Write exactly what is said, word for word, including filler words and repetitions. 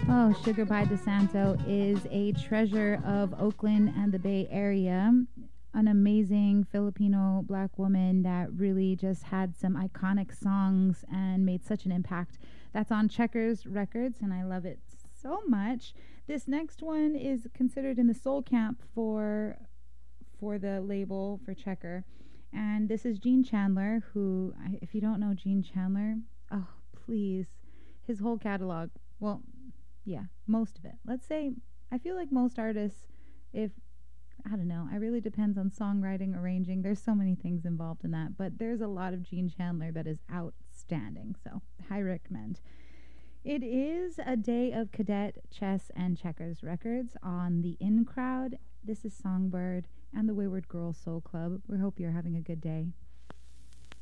Oh, Sugar Pie DeSanto is a treasure of Oakland and the Bay Area. An amazing Filipino black woman that really just had some iconic songs and made such an impact. That's on Checkers Records, and I love it so much. This next one is considered in the soul camp for for the label for Checker. And this is Gene Chandler, who, if you don't know Gene Chandler, oh, please, his whole catalog, well, yeah, most of it. Let's say, I feel like most artists, if, I don't know, it really depends on songwriting, arranging. There's so many things involved in that, but there's a lot of Gene Chandler that is outstanding, so I recommend. It is a day of cadet, chess, and checkers records on the In Crowd. This is Songbird and the Wayward Girl Soul Club. We hope you're having a good day.